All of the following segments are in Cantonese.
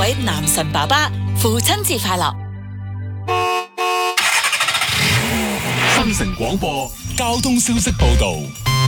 位男神爸爸父親節快樂。 新城廣播交通消息報道。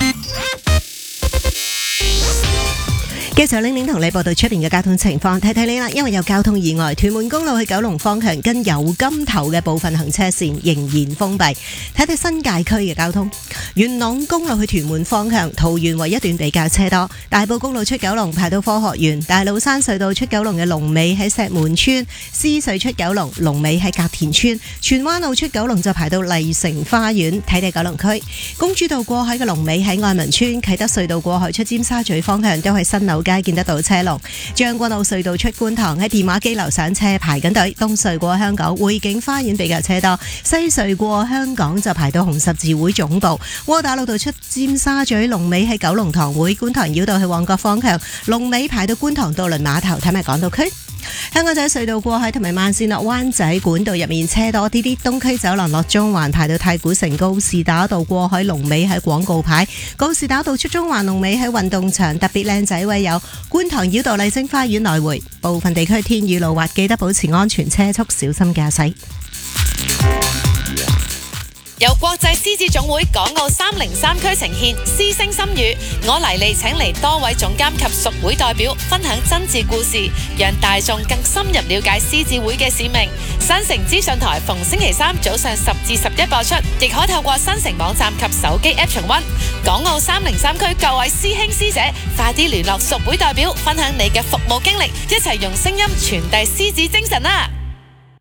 繼續領同你報道出邊嘅交通情況，睇睇你啦。因為有交通意外，屯門公路去九龍方向跟油柑頭嘅部分行車線仍然封閉。睇睇新界區嘅交通，元朗公路去屯門方向桃園圍一段比較車多，大埔公路出九龍排到科學園，大老山隧道出九龍嘅龍尾喺石門村，獅隧出九龍龍尾喺隔田村，荃灣路出九龍就排到麗城花園。睇睇九龍區，公主道過海嘅龍尾喺愛民村，啟德隧道過海出尖沙咀方向都係新樓街見得到車龍，將軍澳隧道出觀塘喺電話機樓上車排緊隊，東隧過香港匯景花園比較車多，西隧過香港就排到紅十字會總部，窩打老道出尖沙咀龍尾喺九龍塘會，觀塘繞道去旺角方向龍尾排到觀塘渡輪碼頭。睇埋港島區，香港仔隧道過海同埋慢線落灣仔管道入面車多啲，東區走廊落中環排到太古城，告士打道過海龍尾喺廣告牌，告士打道出中環龍尾喺運動場，特別靚仔位有觀塘繞道麗晶花園來回，部分地區天雨路滑，記得保持安全車速，小心駕駛。 由國際獅子總會港澳303區呈獻獅聲心語，我黎利請嚟多位總監及屬會代表分享真摯故事，讓大眾更深入了解獅子會嘅使命。新城資訊台逢星期三早上10至11播出，亦可透過新城網站及手機 App 重溫。港澳303區各位師兄師姐，快啲聯絡屬會代表，分享你嘅服務經歷，一齊用聲音傳遞獅子精神啦！